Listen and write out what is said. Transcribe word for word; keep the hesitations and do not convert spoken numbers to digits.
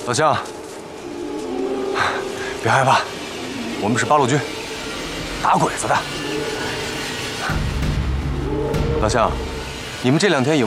老乡，别害怕，我们是八路军，打鬼子的。老乡，你们这两天有？